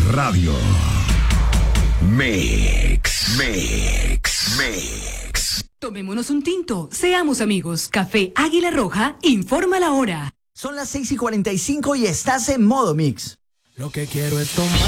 Radio. Mix. Tomémonos un tinto, seamos amigos. Café Águila Roja informa la hora. Son las 6:45 y estás en modo mix. Lo que quiero es tomar